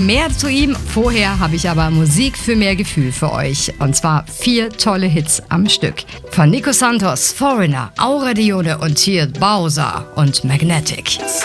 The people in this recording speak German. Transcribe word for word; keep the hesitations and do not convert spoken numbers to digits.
mehr zu ihm. Vorher habe ich aber Musik für mehr Gefühl für euch. Und zwar vier tolle Hits am Stück. Von Nico Santos, Foreigner, Aura Dione und hier Bowser und Magnetic.